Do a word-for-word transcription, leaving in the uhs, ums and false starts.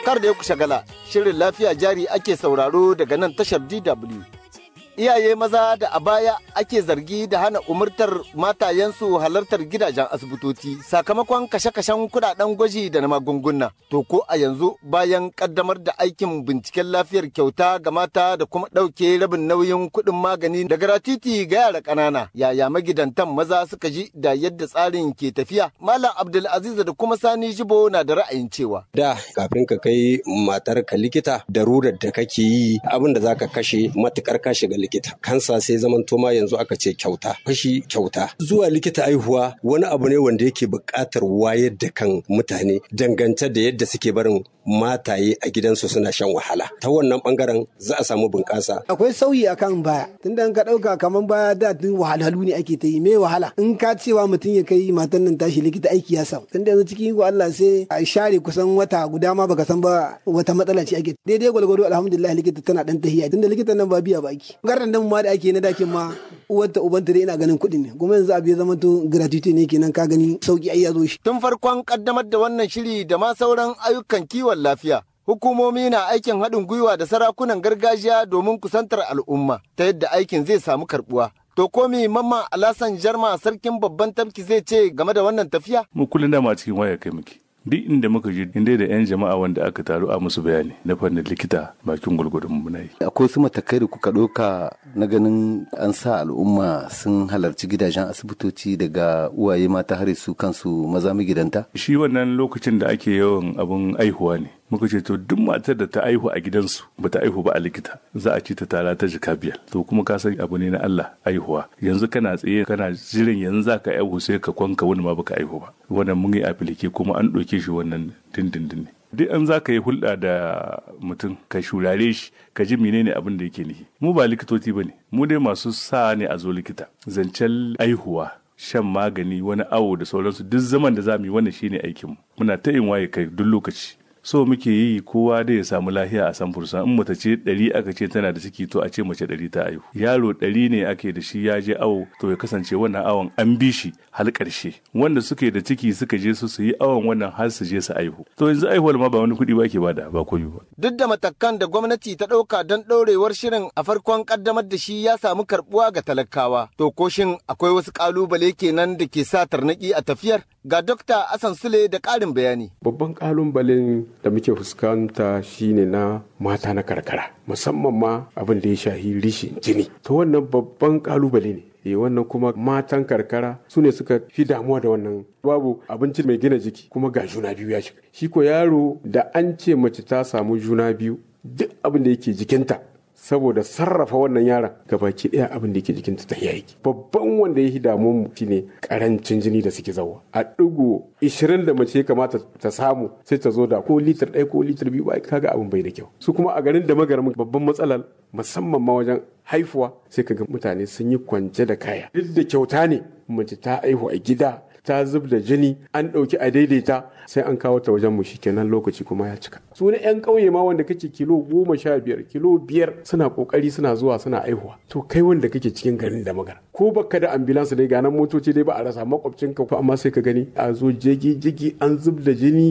Kar da ya ku shagala, shirin lafiya jari ake sauraro daga nan tashar D W. Iyaye maza da a baya ake zargi da hana umurtar matayensu halartar gidajen asibitoci sakamakon kashe-kashen kudaden gwaji da na magunguna. To ko a yanzu bayan kaddamar da aikin binciken lafiyar kyauta ga mata da kuma ɗauke rabin nauyin kuɗin magani da gratuity ga yara ƙanana, yaya magidantan maza suka ji da yadda tsarin ke tafiya? Malam Abdulaziz da kuma Sani Jibo na da ra'ayin cewa. Da kafin ka kai matarka likita, darurar da kake yi abin da zaka kashe matukar ka shiga likita. Kansa sai zaman toma yanzu aka ce kyauta, fashi kyauta. Zuwa likita aihuwa wani abu ne wanda yake buƙatar wayar da kan mutane dangance da yadda suke barin mataye a gidansu suna shan wahala. Ta wannan bangaren za a samu bunƙasa. Akwai sauyi akan baya. Tunda in ka ɗauka kamar baya da tun wahalhalu ne ake ta yi, me wahala. In ka cewa mutum ya kai matan nan tashi likita aiki ya samu. Tunda yanzu cikin iko Allah sai a share kusan wata guda ma baka san ba wata matsala ce ake. Daidai gwalgwado alhamdulillah likita tana dan tahiya. Tunda likitan nan ba biya ba ake. Garan nan ma da ake na dakin ma uwarta ubanta dai ina ganin kuɗi ne. Kuma yanzu abu ya zama to gratuity ne kenan ka gani sauki ai ya zo shi. Tun farkon kaddamar da wannan shiri da ma sauran ayyukan kiwon lafiya, hukumomi na aikin haɗin gwiwa da sarakunan gargajiya domin kusantar al'umma ta yadda aikin zai samu karɓuwa. To komi Mamman Alasan Jarma sarkin babban tafki zai ce game da wannan tafiya? Mu kullum dama cikin waya kai muke. Duk inda muka je inda da 'yan jama'a wanda aka taru a musu bayani na fannin likita bakin gwargwadon muna yi. Akwai su matakai da kuka ɗauka na ganin an sa al'umma sun halarci gidajen asibitoci daga uwaye mata har su kansu maza magidanta? Shi wannan lokacin da ake yawan abun aihuwa ne. Muka ce to duk matar da ta aihu a gidansu ba ta aihu ba a likita za a ci ta tara ta jika biyar. To kuma ka san abu ne na Allah aihuwa. Yanzu kana tsaye kana jirin yanzu za ka aihu sai ka kwanka wani ma baka aihu ba. Wannan mun yi afilike kuma an ɗauke shi wannan dindindin ne. Duk an za ka yi hulɗa da mutum ka shurare shi ka ji menene abin da yake nihi. Mu ba likitoci ba ne, mu dai masu sa ne a zo likita. Zancen aihuwa, shan magani, wani awo da sauransu duk zaman da za mu yi wannan shine aikinmu. Muna ta yin waye kai duk lokaci. So muke yi kowa da ya samu lahiya a san fursa. In mace ce ɗari aka ce tana da ciki to a ce mace ɗari ta aihu. Yaro ɗari ne ake da shi ya je awo to ya kasance wannan awon an bi shi har ƙarshe. Wanda suke da ciki suka je su su yi awon wannan har su je su aihu. To yanzu aihuwar ma ba wani kuɗi ba ke bada ba koyo ba. Duk da matakan da gwamnati ta ɗauka don ɗorewar shirin a farkon ƙaddamar da shi ya samu karɓuwa ga talakawa. To ko shin akwai wasu ƙalubale kenan da ke sa tarnaƙi a tafiyar? Ga Dokta Hassan Sule da ƙarin bayani. Babban ƙalubalen da muke fuskanta shine na mata na karkara, musamman ma abin da ya shahi rishin jini. To wannan babban ƙalubale ne. E wannan kuma matan karkara su ne suka fi damuwa da wannan babu abinci mai gina jiki kuma ga juna biyu ya shiga. Shi ko yaro da an ce mace ta samu juna biyu duk abin da yake jikinta saboda sarrafa wannan yaron gabaki daya abin da yake jikinta ta yaki. Babban wanda ya damu mu shine karancin jini da suke zawa. A digo ishirin da mace kamata ta samu sai ta zo da ko litir ɗaya ko litir biyu ba kaga abin bai da kyau. Su kuma a garin da magarin babban matsalar musamman ma wajen haifuwa sai kaga mutane sun yi kwance da kaya. Duk da kyauta ne mace ta aihu a gida ta zub da jini an ɗauki a daidaita sai an kawo ta wajen mu kenan lokaci kuma ya cika. Su ne 'yan ƙauye ma wanda kake kilo goma sha biyar kilo biyar suna ƙoƙari suna zuwa suna aihuwa. To kai wanda kake cikin garin da magana ko baka da ambulansu dai ga nan motoci dai ba a rasa makwabcinka ko amma sai ka gani a zo jigi jigi an zub da jini